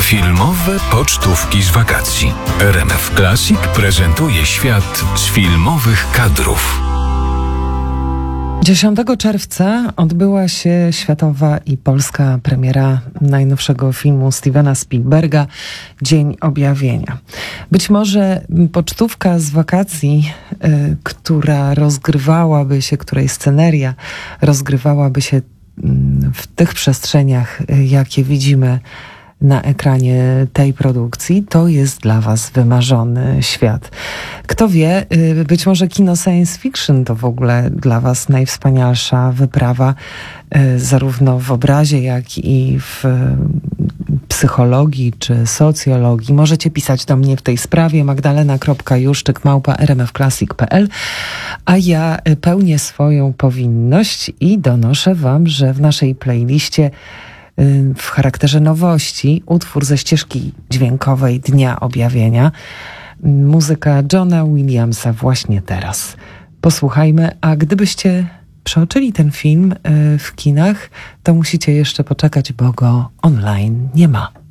Filmowe pocztówki z wakacji. RMF Classic prezentuje świat z filmowych kadrów. 10 czerwca odbyła się światowa i polska premiera najnowszego filmu Stevena Spielberga Dzień Objawienia. Być może pocztówka z wakacji, której sceneria rozgrywałaby się w tych przestrzeniach, jakie widzimy na ekranie tej produkcji, to jest dla was wymarzony świat. Kto wie, być może kino science fiction to w ogóle dla was najwspanialsza wyprawa, zarówno w obrazie, jak i w psychologii czy socjologii. Możecie pisać do mnie w tej sprawie magdalena.juszczyk@rmfclassic.pl, a ja pełnię swoją powinność i donoszę wam, że w naszej playliście w charakterze nowości utwór ze ścieżki dźwiękowej Dnia Objawienia, muzyka Johna Williamsa właśnie teraz. Posłuchajmy, a gdybyście przeoczyli ten film w kinach, to musicie jeszcze poczekać, bo go online nie ma.